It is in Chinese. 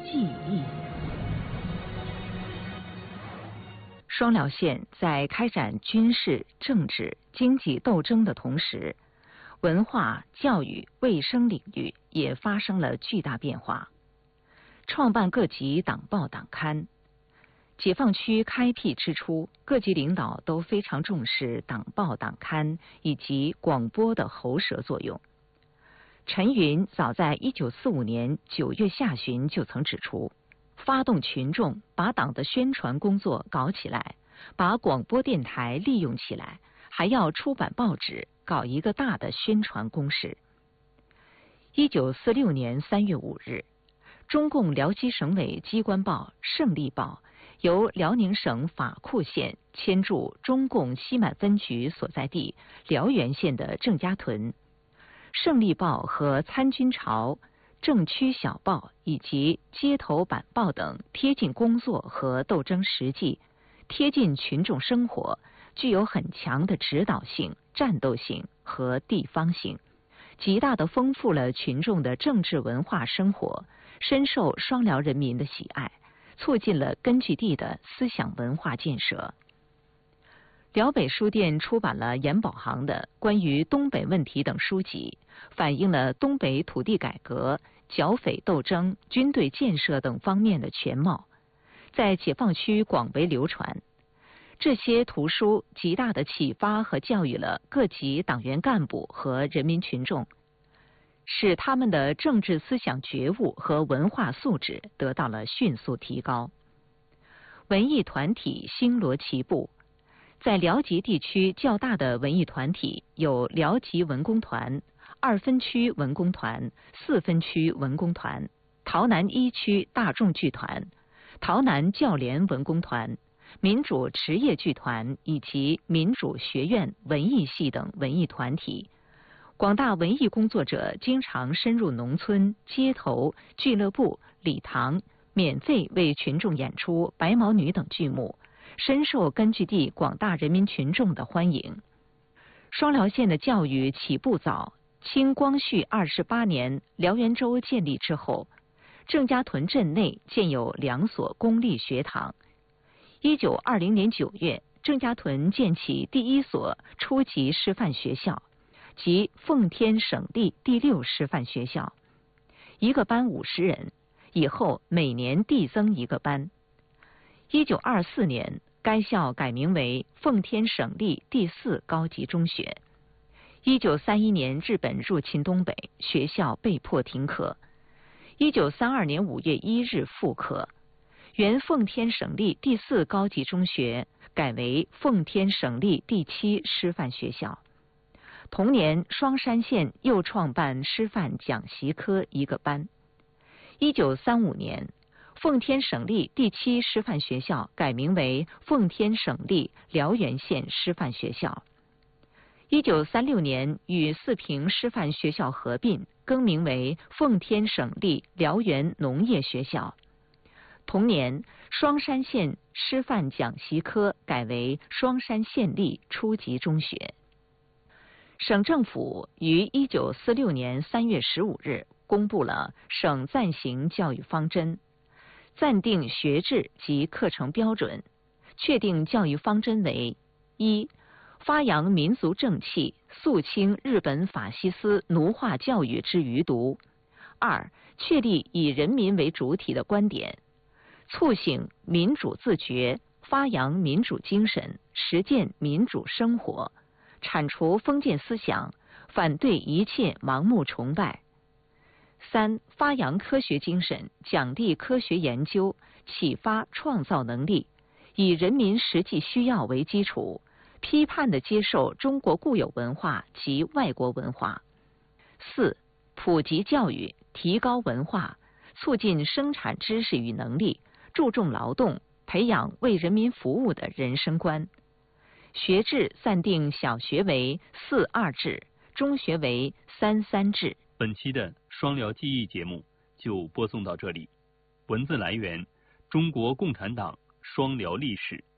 记忆。双辽县在开展军事、政治、经济斗争的同时，文化、教育、卫生领域也发生了巨大变化。创办各级党报党刊。解放区开辟之初，各级领导都非常重视党报党刊以及广播的喉舌作用。陈云早在1945年9月下旬就曾指出，发动群众把党的宣传工作搞起来，把广播电台利用起来，还要出版报纸，搞一个大的宣传攻势。1946年3月5日，中共辽西省委机关报《胜利报》由辽宁省法库县迁驻中共西满分局所在地辽源县的郑家屯。胜利报和参军潮、政区小报以及街头板报等贴近工作和斗争实际，贴近群众生活，具有很强的指导性、战斗性和地方性，极大地丰富了群众的政治文化生活，深受双辽人民的喜爱，促进了根据地的思想文化建设。辽北书店出版了严保行的关于东北问题等书籍，反映了东北土地改革、剿匪斗争、军队建设等方面的全貌，在解放区广为流传。这些图书极大地启发和教育了各级党员干部和人民群众，使他们的政治思想觉悟和文化素质得到了迅速提高。文艺团体星罗棋布，在辽吉地区较大的文艺团体有辽吉文工团、2分区文工团、4分区文工团、洮南1区大众剧团、洮南教联文工团、民主职业剧团以及民主学院文艺系等文艺团体。广大文艺工作者经常深入农村、街头、俱乐部、礼堂，免费为群众演出《白毛女》等剧目，深受根据地广大人民群众的欢迎。双辽县的教育起步早，清光绪28年辽源州建立之后，郑家屯镇内建有2所公立学堂。1920年9月，郑家屯建起第1所初级师范学校，即奉天省立第6师范学校，一个班50人，以后每年递增一个班。1924年，该校改名为奉天省立第4高级中学。1931年，日本入侵东北，学校被迫停课。1932年5月1日复课，原奉天省立第4高级中学改为奉天省立第7师范学校。同年，双山县又创办师范讲习科一个班。1935年，奉天省立第7师范学校改名为奉天省立辽源县师范学校。1936年与四平师范学校合并，更名为奉天省立辽源农业学校。同年，双山县师范讲习科改为双山县立初级中学。省政府于1946年3月15日公布了省暂行教育方针，暂定学制及课程标准，确定教育方针为：一、发扬民族正气，肃清日本法西斯奴化教育之余毒；二、确立以人民为主体的观点，促醒民主自觉，发扬民主精神，实践民主生活，铲除封建思想，反对一切盲目崇拜。三、发扬科学精神，奖励科学研究，启发创造能力，以人民实际需要为基础，批判地接受中国固有文化及外国文化。四、普及教育，提高文化，促进生产知识与能力，注重劳动，培养为人民服务的人生观。学制暂定小学为4-2制，中学为3-3制。 本期的双辽记忆节目就播送到这里。文字来源：中国共产党双辽历史。